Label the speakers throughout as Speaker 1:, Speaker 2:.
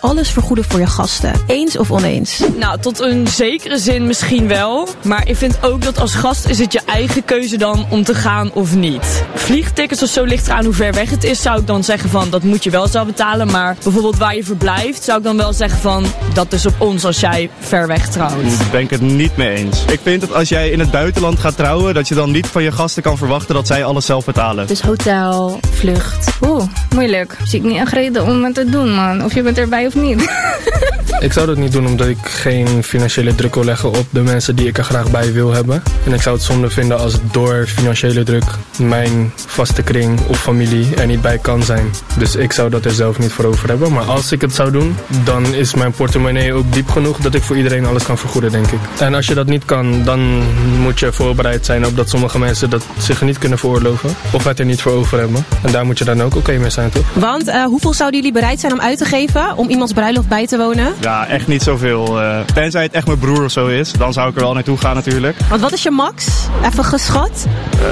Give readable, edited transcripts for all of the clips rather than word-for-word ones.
Speaker 1: alles vergoeden voor je gasten. Eens of oneens?
Speaker 2: Nou, tot een zekere zin misschien wel. Maar ik vind ook dat als gast is het je eigen keuze dan om te gaan of niet. Vliegtickets of zo ligt eraan hoe ver weg het is, zou ik dan zeggen van dat moet je wel zelf betalen. Maar bijvoorbeeld waar je verblijft, zou ik dan wel zeggen van dat is op ons als jij ver weg trouwt.
Speaker 3: Daar ben ik het niet mee eens. Ik vind dat als jij in het buitenland gaat trouwen, dat je dan niet van je gasten kan verwachten dat zij alles zelf betalen.
Speaker 4: Dus hotel, vlucht. Moeilijk. Zie ik niet echt reden om het te doen, man. Of je bent erbij of niet.
Speaker 5: Ik zou dat niet doen omdat ik geen financiële druk wil leggen op de mensen die ik er graag bij wil hebben. En ik zou het zonde vinden als door financiële druk mijn vaste kring of familie er niet bij kan zijn. Dus ik zou dat er zelf niet voor over hebben. Maar als ik het zou doen, dan is mijn portemonnee ook diep genoeg dat ik voor iedereen alles kan vergoeden, denk ik. En als je dat niet kan, dan moet je voorbereid zijn op dat sommige mensen dat zich niet kunnen veroorloven. Of het er niet voor over hebben. En daar moet je dan ook oké mee zijn, toch?
Speaker 1: Want hoeveel zouden jullie bereid zijn om uit te geven om iemands bruiloft bij te wonen?
Speaker 3: Ja, echt niet zoveel. Tenzij het echt mijn broer of zo is, dan zou ik er wel naartoe gaan natuurlijk.
Speaker 1: Want wat is je max? Even geschat?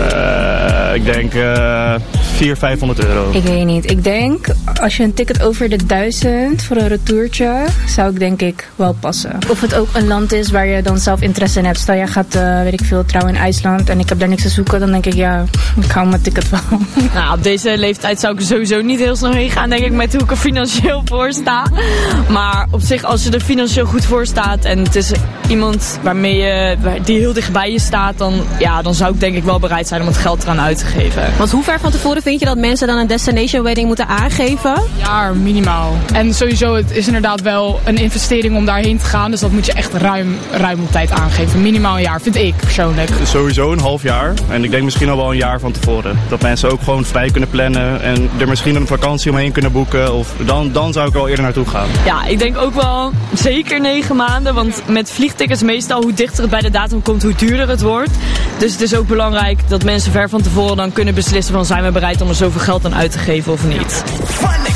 Speaker 3: Ik denk 400-500 euro.
Speaker 4: Ik weet niet. Ik denk, als je een ticket over de 1000 voor een retourtje, zou ik denk ik wel passen. Of het ook een land is waar je dan zelf interesse in hebt. Stel, jij gaat, weet ik veel, trouwen in IJsland en ik heb daar niks te zoeken, dan denk ik, ja, ik hou mijn ticket wel.
Speaker 2: Nou, op deze leeftijd zou ik er sowieso niet heel snel heen gaan, denk ik, met hoe ik er financieel voor sta. Maar op zich, als je er financieel goed voor staat en het is iemand die heel dichtbij je staat, dan zou ik denk ik wel bereid zijn om het geld eraan uit te geven.
Speaker 1: Want hoe ver van tevoren vind je dat mensen dan een destination wedding moeten aangeven?
Speaker 6: Ja, minimaal. En sowieso, het is inderdaad wel een investering om daarheen te gaan. Dus dat moet je echt ruim op tijd aangeven. Minimaal een jaar, vind ik persoonlijk.
Speaker 3: Sowieso een half jaar. En ik denk misschien al wel een jaar van tevoren. Dat mensen ook gewoon vrij kunnen plannen en er misschien een vakantie omheen kunnen boeken. Of dan zou ik wel eerder naartoe gaan.
Speaker 2: Ja, ik denk ook wel zeker 9 maanden. Want met vliegtickets meestal, hoe dichter het bij de datum komt, hoe duurder het wordt. Dus het is ook belangrijk dat mensen ver van tevoren dan kunnen beslissen van zijn we bereid om er zoveel geld aan uit te geven of niet.